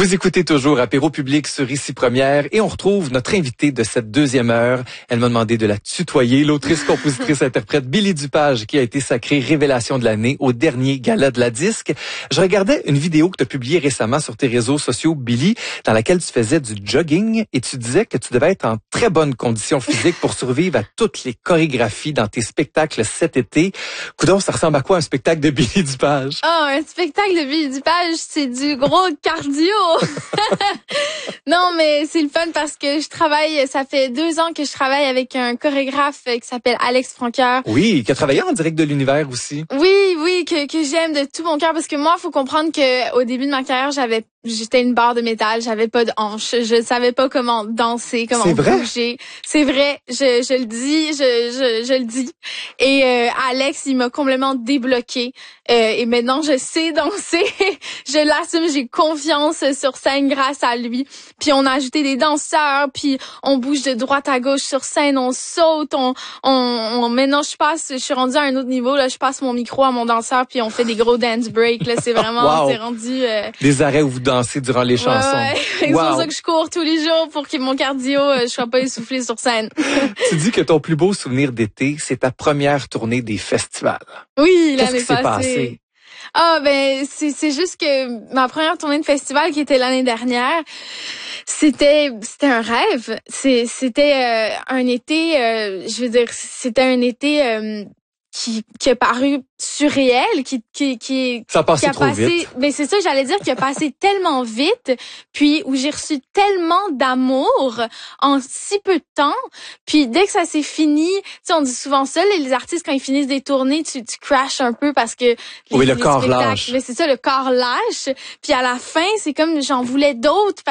Vous écoutez toujours Apéro Public sur Ici Première et on retrouve notre invitée de cette deuxième heure. Elle m'a demandé de la tutoyer, l'autrice, compositrice, interprète Billy Dupage qui a été sacrée révélation de l'année au dernier gala de la disque. Je regardais une vidéo que tu as publiée récemment sur tes réseaux sociaux, Billy, dans laquelle tu faisais du jogging et tu disais que tu devais être en très bonne condition physique pour survivre à toutes les chorégraphies dans tes spectacles cet été. Coudonc, ça ressemble à quoi un spectacle de Billy Dupage? Un spectacle de Billy Dupage, c'est du gros cardio. Non, mais c'est le fun parce que je travaille, ça fait 2 ans que je travaille avec un chorégraphe qui s'appelle Alex Francoeur. Oui, qui a travaillé en direct de l'univers aussi. Oui, que j'aime de tout mon cœur parce que moi, faut comprendre que au début de ma carrière, j'étais une barre de métal, j'avais pas de hanches, je savais pas comment danser, comment bouger. C'est vrai, je le dis, je le dis. Et Alex, il m'a complètement débloqué. Et maintenant, je sais danser. Je l'assume, j'ai confiance sur scène grâce à lui. Puis on a ajouté des danseurs, puis on bouge de droite à gauche sur scène, on saute, maintenant je suis rendue à un autre niveau là, je passe mon micro à mon danseur puis on fait des gros dance breaks là, c'est vraiment c'est rendu des arrêts où vous dansez durant les chansons. Ouais. C'est pour ça que je cours tous les jours pour que mon cardio je sois pas essoufflé sur scène. Tu dis que ton plus beau souvenir d'été, c'est ta première tournée des festivals. Oui, l'année passée. Qu'est-ce qui s'est passé? C'est juste que ma première tournée de festival qui était l'année dernière, c'était un rêve. C'était un été, je veux dire, c'était un été qui a paru surréel, ça a passé trop vite. Mais c'est ça, j'allais dire qu'il a passé tellement vite, puis où j'ai reçu tellement d'amour en si peu de temps, puis dès que ça s'est fini, tu sais, on dit souvent ça, les artistes quand ils finissent des tournées, tu crashes un peu parce que le corps lâche. Mais c'est ça, le corps lâche, puis à la fin, c'est comme j'en voulais d'autres.